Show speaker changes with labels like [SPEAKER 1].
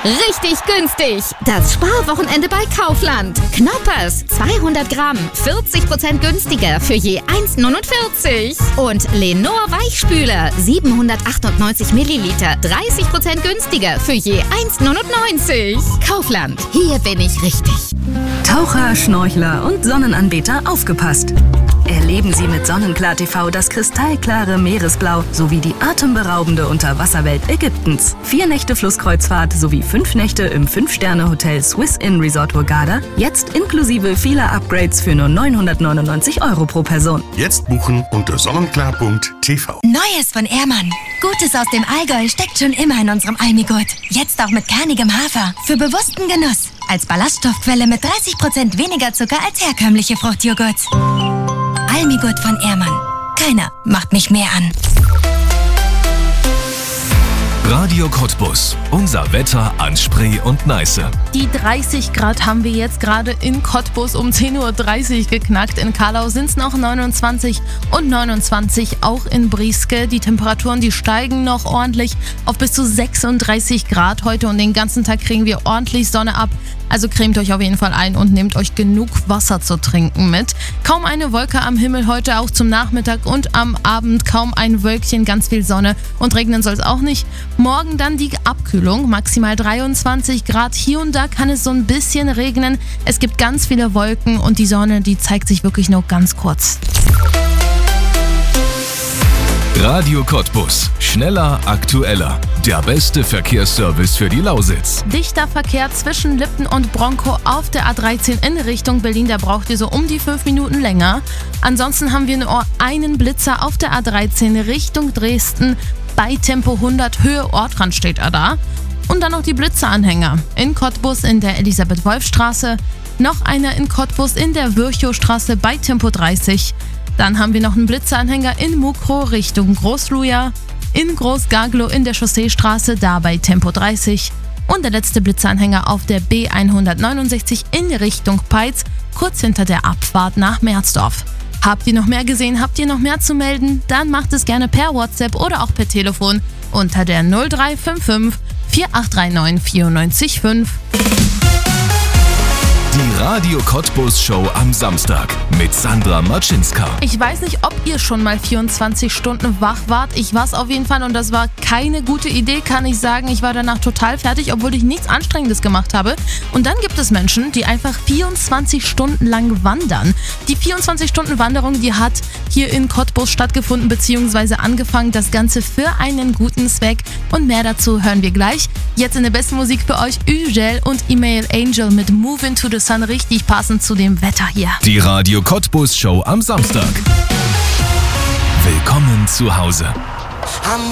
[SPEAKER 1] Richtig günstig. Das Sparwochenende bei Kaufland. Knoppers 200 Gramm, 40% günstiger für je 1,49. Und Lenor Weichspüler 798 Milliliter, 30% günstiger für je 1,99. Kaufland, hier bin ich richtig.
[SPEAKER 2] Taucher, Schnorchler und Sonnenanbeter aufgepasst. Erleben Sie mit Sonnenklar TV das kristallklare Meeresblau sowie die atemberaubende Unterwasserwelt Ägyptens. 4 Nächte Flusskreuzfahrt sowie 5 Nächte im 5-Sterne-Hotel Swiss Inn Resort Hurghada. Jetzt inklusive vieler Upgrades für nur 999 € pro Person.
[SPEAKER 3] Jetzt buchen unter sonnenklar.tv.
[SPEAKER 4] Neues von Ehrmann. Gutes aus dem Allgäu steckt schon immer in unserem Almigurt. Jetzt auch mit kernigem Hafer. Für bewussten Genuss. Als Ballaststoffquelle mit 30% weniger Zucker als herkömmliche Fruchtjoghurts. Almigurt von Ehrmann. Keiner macht mich mehr an.
[SPEAKER 5] Radio Cottbus. Unser Wetter an Spree und Neiße.
[SPEAKER 6] Die 30 Grad haben wir jetzt gerade in Cottbus um 10.30 Uhr geknackt. In Carlau sind es noch 29 und 29 auch in Brieske. Die Temperaturen, die steigen noch ordentlich auf bis zu 36 Grad heute und den ganzen Tag kriegen wir ordentlich Sonne ab. Also cremt euch auf jeden Fall ein und nehmt euch genug Wasser zu trinken mit. Kaum eine Wolke am Himmel heute, auch zum Nachmittag und am Abend kaum ein Wölkchen, ganz viel Sonne und regnen soll es auch nicht. Morgen dann die Abkühlung, maximal 23 Grad. Hier und da kann es so ein bisschen regnen. Es gibt ganz viele Wolken und die Sonne, die zeigt sich wirklich nur ganz kurz.
[SPEAKER 5] Radio Cottbus. Schneller, aktueller. Der beste Verkehrsservice für die Lausitz.
[SPEAKER 6] Dichter Verkehr zwischen Lippen und Bronkow auf der A13 in Richtung Berlin. Da braucht ihr so um die 5 Minuten länger. Ansonsten haben wir nur einen Blitzer auf der A13 Richtung Dresden. Bei Tempo 100 Höhe Ortrand steht er da. Und dann noch die Blitzeranhänger. In Cottbus in der Elisabeth-Wolf-Straße. Noch einer in Cottbus in der Virchow-Straße bei Tempo 30. Dann haben wir noch einen Blitzeranhänger in Mukrow Richtung Großluja, in Großgaglow in der Chausseestraße, da bei Tempo 30 und der letzte Blitzeranhänger auf der B169 in Richtung Peitz, kurz hinter der Abfahrt nach Merzdorf. Habt ihr noch mehr gesehen, habt ihr noch mehr zu melden? Dann macht es gerne per WhatsApp oder auch per Telefon unter der 0355 4839 945.
[SPEAKER 5] Die Radio Cottbus Show am Samstag mit Sandra Matschinska.
[SPEAKER 6] Ich weiß nicht, ob ihr schon mal 24 Stunden wach wart. Ich war es auf jeden Fall und das war keine gute Idee, kann ich sagen. Ich war danach total fertig, obwohl ich nichts Anstrengendes gemacht habe. Und dann gibt es Menschen, die einfach 24 Stunden lang wandern. Die 24-Stunden-Wanderung, die hat hier in Cottbus stattgefunden bzw. angefangen. Das Ganze für einen guten Zweck. Und mehr dazu hören wir gleich. Jetzt in der besten Musik für euch Ugel und Email Angel mit Move Into the Sun, richtig passend zu dem Wetter hier.
[SPEAKER 5] Die Radio Cottbus Show am Samstag. Willkommen zu Hause.